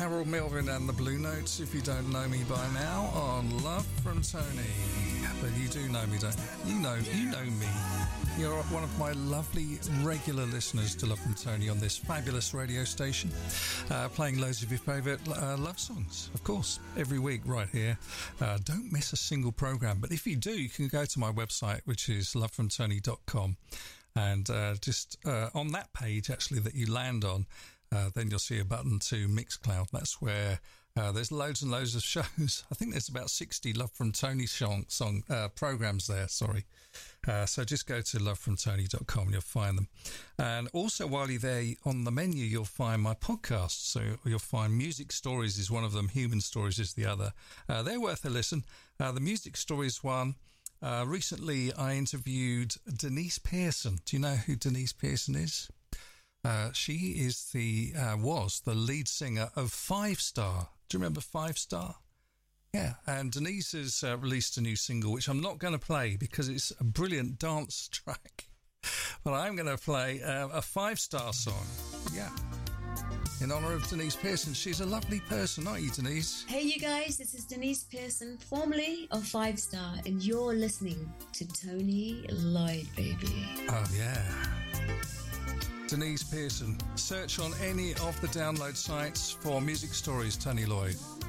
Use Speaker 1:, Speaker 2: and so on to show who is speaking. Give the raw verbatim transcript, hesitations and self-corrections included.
Speaker 1: Harold Melvin and the Blue Notes, if you don't know me by now, on Love from Tony. But you do know me, don't you? You know, you know me. You're one of my lovely regular listeners to Love from Tony on this fabulous radio station, uh, playing loads of your favourite uh, love songs, of course, every week right here. Uh, don't miss a single programme. But if you do, you can go to my website, which is love from tony dot com. And uh, just uh, on that page, actually, that you land on, uh, then you'll see a button to Mixcloud. That's where uh, there's loads and loads of shows. I think there's about sixty Love from Tony song, song uh, programs there, sorry. Uh, so just go to love from tony dot com and you'll find them. And also, while you're there on the menu, you'll find my podcasts. So you'll find Music Stories is one of them, Human Stories is the other. Uh, they're worth a listen. Uh, the Music Stories one, Uh, recently, I interviewed Denise Pearson. Do you know who Denise Pearson is? Uh, she is the uh, was the lead singer of Five Star. Do you remember Five Star? Yeah, and Denise has uh, released a new single, which I'm not going to play because it's a brilliant dance track. But I'm going to play uh, a Five Star song. Yeah. In honour of Denise Pearson. She's a lovely person, aren't you, Denise?
Speaker 2: Hey, you guys, this is Denise Pearson, formerly of Five Star, and you're listening to Tony Lloyd, baby.
Speaker 1: Oh, yeah. Denise Pearson. Search on any of the download sites for Music Stories, Tony Lloyd.